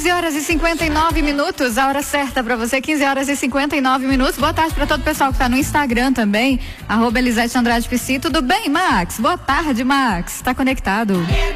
15h59, a hora certa pra você, 15h59. Boa tarde pra todo o pessoal que tá no Instagram também, @Elisete Andrade Psi. Tudo bem, Max? Boa tarde, Max. Tá conectado?